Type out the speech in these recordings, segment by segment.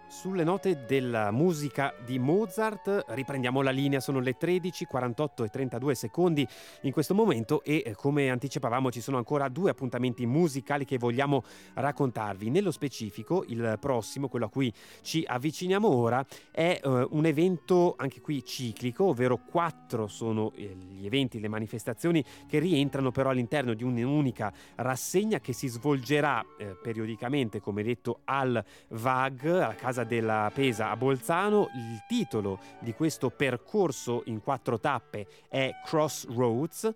Sulle note della musica di Mozart riprendiamo la linea, sono le 13:48 e 32 secondi in questo momento e come anticipavamo ci sono ancora due appuntamenti musicali che vogliamo raccontarvi. Nello specifico il prossimo, quello a cui ci avviciniamo ora, è un evento anche qui ciclico, ovvero 4 sono gli eventi, le manifestazioni che rientrano però all'interno di un'unica rassegna che si svolgerà periodicamente, come detto, al VAG, alla Casa della Pesa a Bolzano. Il titolo di questo percorso in 4 tappe è Crossroads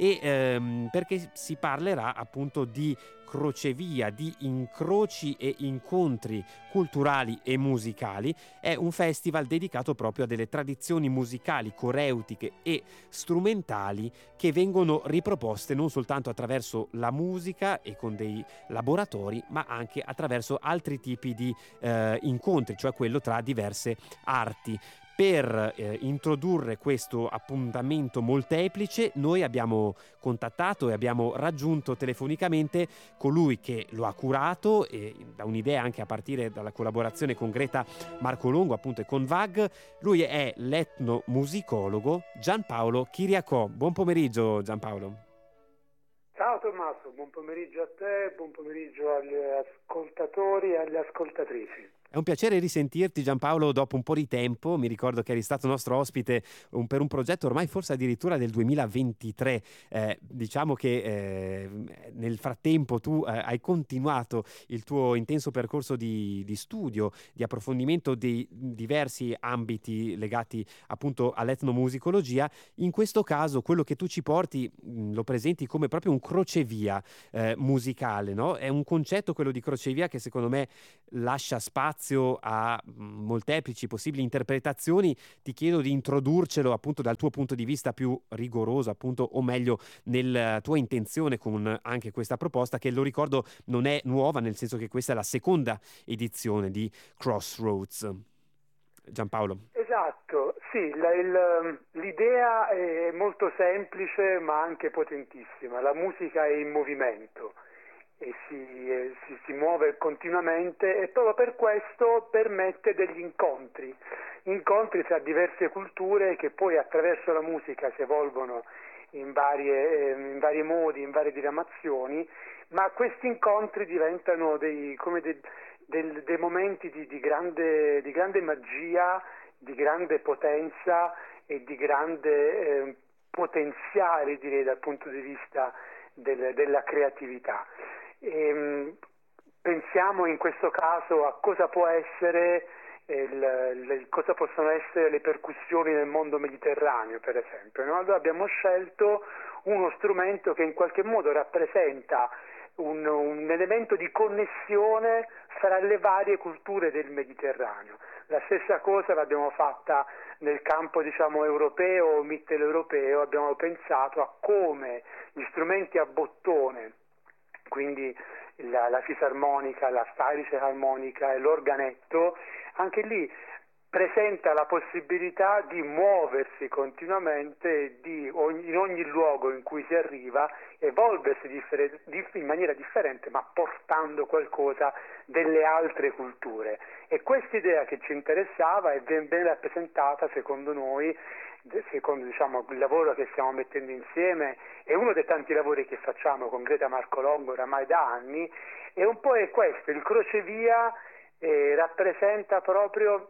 e perché si parlerà appunto di crocevia, di incroci e incontri culturali e musicali. È un festival dedicato proprio a delle tradizioni musicali, coreutiche e strumentali che vengono riproposte non soltanto attraverso la musica e con dei laboratori, ma anche attraverso altri tipi di incontri, cioè quello tra diverse arti. Per introdurre questo appuntamento molteplice noi abbiamo contattato e abbiamo raggiunto telefonicamente colui che lo ha curato e da un'idea anche a partire dalla collaborazione con Greta Marcolongo appunto e con VAG. Lui è l'etnomusicologo Gianpaolo Chiriacò. Buon pomeriggio Gianpaolo. Ciao Tommaso, buon pomeriggio a te, buon pomeriggio agli ascoltatori e alle ascoltatrici. È un piacere risentirti Gianpaolo dopo un po' di tempo. Mi ricordo che eri stato nostro ospite per un progetto ormai forse addirittura del 2023. Diciamo che nel frattempo tu hai continuato il tuo intenso percorso di studio, di approfondimento di diversi ambiti legati appunto all'etnomusicologia. In questo caso quello che tu ci porti lo presenti come proprio un crocevia musicale, no? È un concetto, quello di crocevia, che secondo me lascia spazio a molteplici possibili interpretazioni. Ti chiedo di introdurcelo appunto dal tuo punto di vista più rigoroso, appunto, o meglio nella tua intenzione con anche questa proposta, che lo ricordo non è nuova, nel senso che questa è la seconda edizione di Crossroads. Gianpaolo. Esatto, sì, l'idea è molto semplice ma anche potentissima. La musica è in movimento e si muove continuamente e proprio per questo permette degli incontri tra diverse culture che poi attraverso la musica si evolvono in vari modi, in varie diramazioni, ma questi incontri diventano dei momenti di grande magia, di grande potenza e di grande potenziale, direi, dal punto di vista della creatività. Pensiamo in questo caso a cosa può essere cosa possono essere le percussioni nel mondo mediterraneo, per esempio, no? Allora abbiamo scelto uno strumento che in qualche modo rappresenta un elemento di connessione fra le varie culture del Mediterraneo. La stessa cosa l'abbiamo fatta nel campo, diciamo, europeo o mitteleuropeo. Abbiamo pensato a come gli strumenti a bottone, quindi la fisarmonica, la starice armonica e l'organetto, anche lì presenta la possibilità di muoversi continuamente in ogni luogo in cui si arriva, evolversi in maniera differente, ma portando qualcosa delle altre culture. E questa idea che ci interessava è ben rappresentata, secondo noi, secondo, diciamo, il lavoro che stiamo mettendo insieme, è uno dei tanti lavori che facciamo con Greta Marcolongo oramai da anni, e un po' è questo, il crocevia rappresenta proprio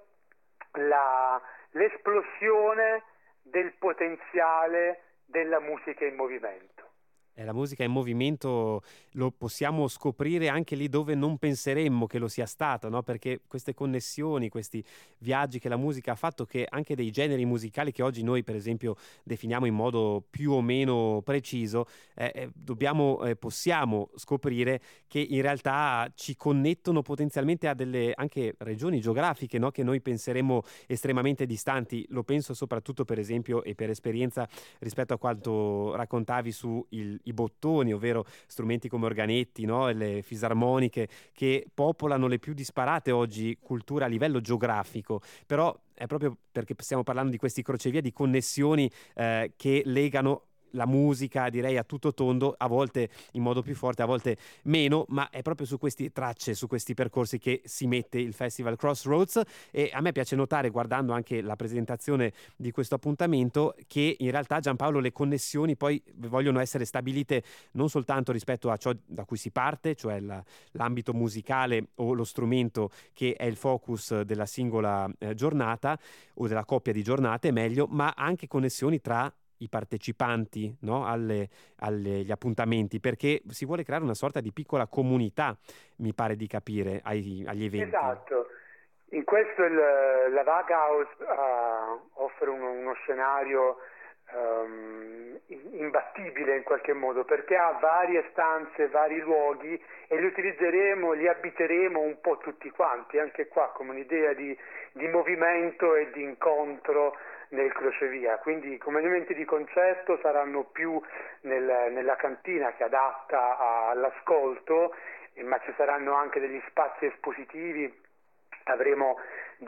l'esplosione del potenziale della musica in movimento. La musica in movimento lo possiamo scoprire anche lì dove non penseremmo che lo sia stato, no? Perché queste connessioni, questi viaggi che la musica ha fatto, che anche dei generi musicali che oggi noi per esempio definiamo in modo più o meno preciso, possiamo scoprire che in realtà ci connettono potenzialmente a delle anche regioni geografiche, no? Che noi penseremmo estremamente distanti. Lo penso soprattutto per esempio e per esperienza rispetto a quanto raccontavi su i bottoni, ovvero strumenti come organetti, no? E le fisarmoniche che popolano le più disparate oggi culture a livello geografico, però è proprio perché stiamo parlando di questi crocevia di connessioni che legano la musica, direi a tutto tondo, a volte in modo più forte, a volte meno, ma è proprio su queste tracce, su questi percorsi che si mette il Festival Crossroads. E a me piace notare, guardando anche la presentazione di questo appuntamento, che in realtà, Giampaolo, le connessioni poi vogliono essere stabilite non soltanto rispetto a ciò da cui si parte, cioè l'ambito musicale o lo strumento che è il focus della singola giornata o della coppia di giornate, meglio, ma anche connessioni tra i partecipanti, no? Agli appuntamenti, perché si vuole creare una sorta di piccola comunità, mi pare di capire, agli eventi. Esatto, in questo la Vag House offre uno scenario imbattibile in qualche modo, perché ha varie stanze, vari luoghi, e li utilizzeremo, li abiteremo un po' tutti quanti, anche qua come un'idea di movimento e di incontro nel crocevia. Quindi come elementi di concerto saranno più nella cantina, che è adatta all'ascolto, ma ci saranno anche degli spazi espositivi. Avremo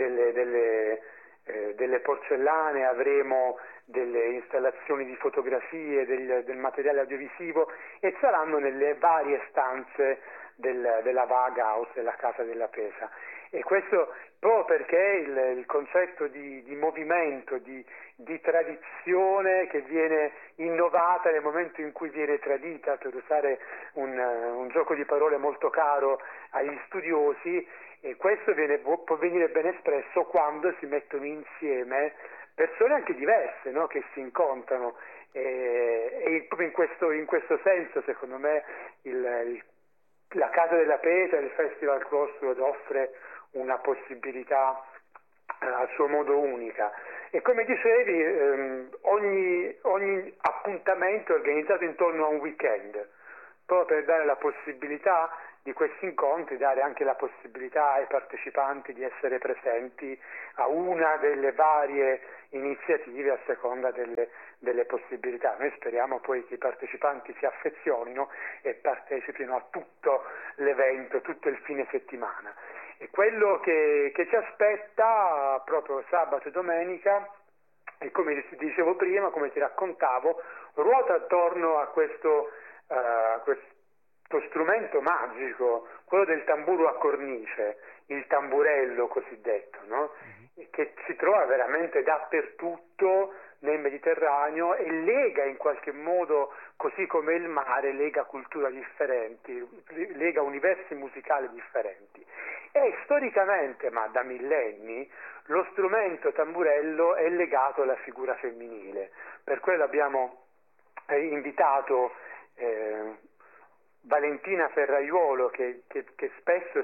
delle porcellane, avremo delle installazioni di fotografie, del materiale audiovisivo, e saranno nelle varie stanze della Vag House, della Casa della Pesa. E questo proprio perché il concetto di movimento, di tradizione che viene innovata nel momento in cui viene tradita, per usare un gioco di parole molto caro agli studiosi, e questo può venire ben espresso quando si mettono insieme persone anche diverse, no? Che si incontrano, e proprio in questo senso, secondo me, la Casa della Pesa, il Festival Crossroads, offre una possibilità a suo modo unica. E come dicevi, ogni appuntamento è organizzato intorno a un weekend, proprio per dare la possibilità di questi incontri, dare anche la possibilità ai partecipanti di essere presenti a una delle varie iniziative a seconda delle possibilità. Noi speriamo poi che i partecipanti si affezionino e partecipino a tutto l'evento, tutto il fine settimana. E quello che ci aspetta proprio sabato e domenica, e come dicevo prima, come ti raccontavo, ruota attorno a questo strumento magico, quello del tamburo a cornice, il tamburello cosiddetto, no? Che si trova veramente dappertutto nel Mediterraneo e lega in qualche modo, così come il mare, lega culture differenti, lega universi musicali differenti. E storicamente, ma da millenni, lo strumento tamburello è legato alla figura femminile. Per quello abbiamo invitato Valentina Ferraiuolo, che spesso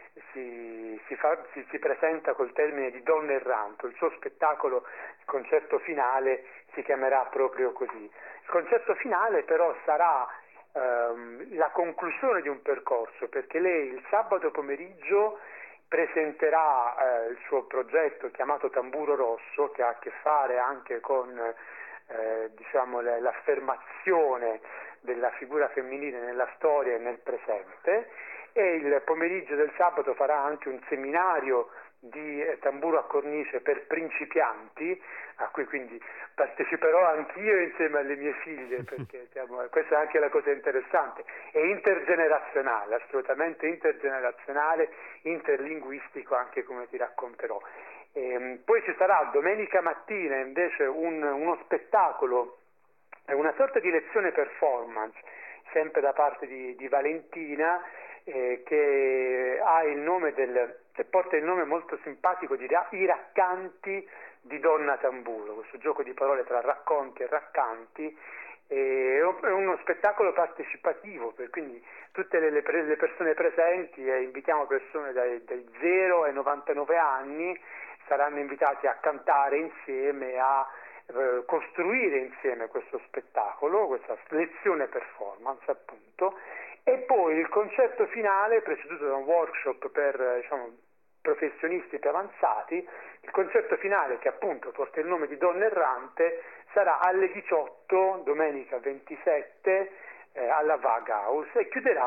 si presenta col termine di donna erranto. Il suo spettacolo, il concerto finale, si chiamerà proprio così. Il concerto finale però sarà la conclusione di un percorso, perché lei il sabato pomeriggio presenterà il suo progetto chiamato Tamburo Rosso, che ha a che fare anche con diciamo l'affermazione della figura femminile nella storia e nel presente, e il pomeriggio del sabato farà anche un seminario di tamburo a cornice per principianti, a cui quindi parteciperò anch'io insieme alle mie figlie, perché questa è anche la cosa interessante, è intergenerazionale, assolutamente intergenerazionale, interlinguistico, anche come ti racconterò. Poi ci sarà domenica mattina invece uno spettacolo, una sorta di lezione performance, sempre da parte di Valentina, che ha il nome che porta il nome molto simpatico di I raccanti di Donna Tamburo, questo gioco di parole tra racconti e raccanti. È uno spettacolo partecipativo, per quindi tutte le persone presenti, invitiamo persone dai 0 ai 99 anni, saranno invitati a cantare insieme, a costruire insieme questo spettacolo, questa lezione performance appunto, e poi il concerto finale preceduto da un workshop per professionisti più avanzati. Il concerto finale, che appunto porta il nome di Donna Errante, sarà alle 18 domenica 27 alla Vag House, e chiuderà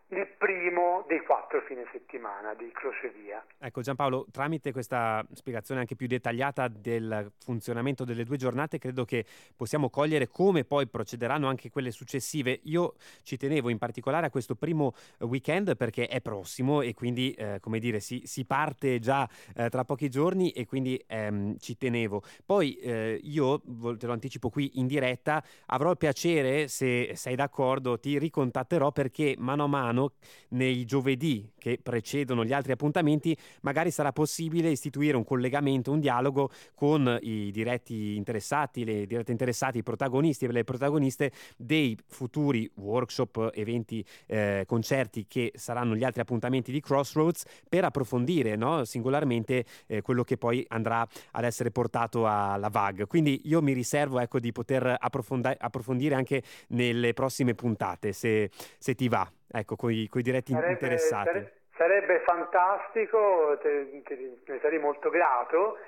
il primo dei 4 fine settimana di crocevia. Ecco Giampaolo, tramite questa spiegazione anche più dettagliata del funzionamento delle 2 giornate, credo che possiamo cogliere come poi procederanno anche quelle successive. Io ci tenevo in particolare a questo primo weekend perché è prossimo e quindi come dire si parte già tra pochi giorni e quindi ci tenevo. Poi io, te lo anticipo qui in diretta, avrò il piacere, se sei d'accordo, ti ricontatterò perché mano a mano nei giovedì che precedono gli altri appuntamenti magari sarà possibile istituire un collegamento, un dialogo con i diretti interessati, le dirette interessati, i protagonisti e le protagoniste dei futuri workshop, eventi, concerti che saranno gli altri appuntamenti di Crossroads per approfondire, no, singolarmente quello che poi andrà ad essere portato alla VAG. Quindi io mi riservo, ecco, di poter approfondire anche nelle prossime puntate, se ti va, ecco, coi diretti interessati. Sarebbe fantastico, ne sarei molto grato.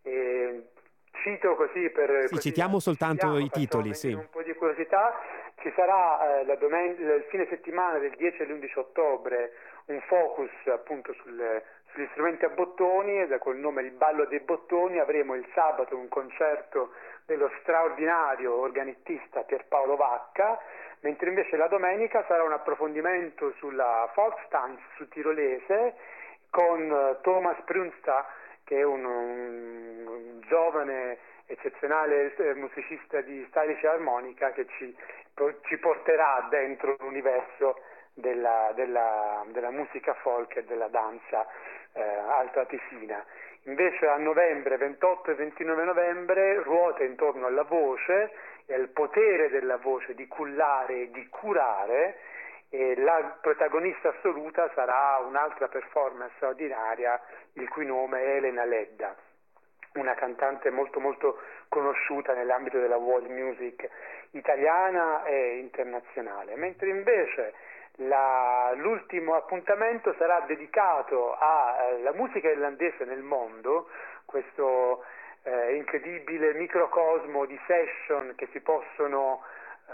Cito così per... Sì, così citiamo soltanto i titoli, sì. Un po' di curiosità, ci sarà il fine settimana del 10 e l'11 ottobre un focus appunto sugli strumenti a bottoni, col nome Il Ballo dei Bottoni. Avremo il sabato un concerto dello straordinario organettista Pierpaolo Vacca, mentre invece la domenica sarà un approfondimento sulla Volkstanz su tirolese con Thomas Brunstad, che è un giovane eccezionale musicista di stylish e armonica che ci porterà dentro l'universo della musica folk e della danza altoatesina. Invece a novembre, 28 e 29 novembre, ruota intorno alla voce e al potere della voce di cullare e di curare, e la protagonista assoluta sarà un'altra performance straordinaria, il cui nome è Elena Ledda, una cantante molto molto conosciuta nell'ambito della world music italiana e internazionale, mentre invece l'ultimo appuntamento sarà dedicato alla musica irlandese nel mondo, questo incredibile microcosmo di session che si possono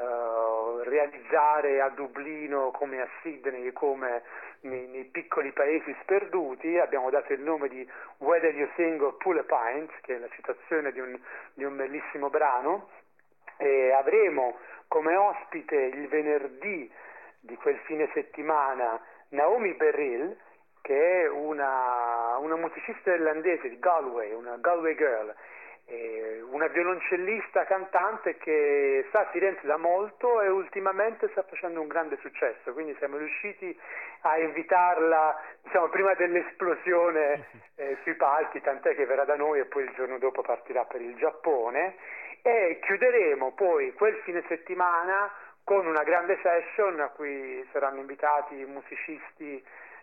realizzare a Dublino come a Sydney, come nei piccoli paesi sperduti. Abbiamo dato il nome di Whether You Sing or Pull a Pint, che è la citazione di un bellissimo brano, e avremo come ospite il venerdì di quel fine settimana Naomi Beryl, che è una musicista irlandese di Galway, una Galway girl, una violoncellista cantante che sta a Firenze da molto e ultimamente sta facendo un grande successo, quindi siamo riusciti a invitarla, diciamo, prima dell'esplosione sui palchi, tant'è che verrà da noi e poi il giorno dopo partirà per il Giappone, e chiuderemo poi quel fine settimana con una grande session a cui saranno invitati musicisti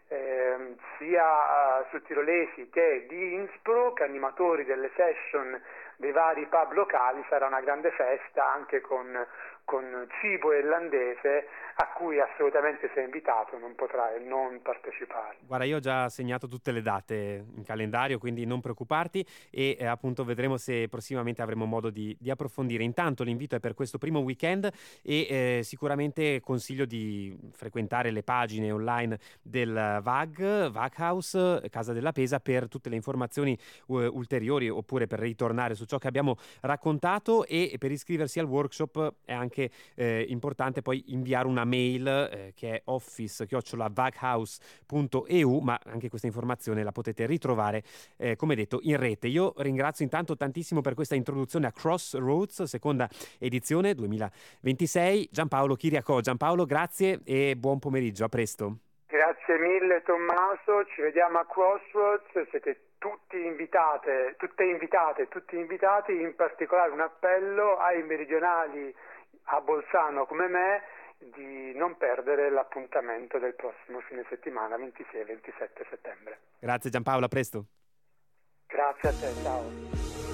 sia sudtirolesi che di Innsbruck, animatori delle session dei vari pub locali. Sarà una grande festa anche con cibo irlandese a cui assolutamente sei invitato, non potrai non partecipare. Guarda, io ho già segnato tutte le date in calendario, quindi non preoccuparti e appunto vedremo se prossimamente avremo modo di approfondire. Intanto l'invito è per questo primo weekend e sicuramente consiglio di frequentare le pagine online del VAG House, Casa della Pesa, per tutte le informazioni ulteriori, oppure per ritornare su ciò che abbiamo raccontato, e per iscriversi al workshop è anche importante poi inviare una mail che è office@vaghouse.eu, ma anche questa informazione la potete ritrovare come detto in rete. Io ringrazio intanto tantissimo per questa introduzione a Crossroads, seconda edizione 2026, Giampaolo Chiriacò. Giampaolo, grazie e buon pomeriggio, a presto. Grazie mille Tommaso, ci vediamo a Crossroads, siete tutte invitate, tutti invitati, in particolare un appello ai meridionali a Bolzano come me di non perdere l'appuntamento del prossimo fine settimana 26 e 27 settembre. Grazie Giampaolo, a presto. Grazie a te, ciao.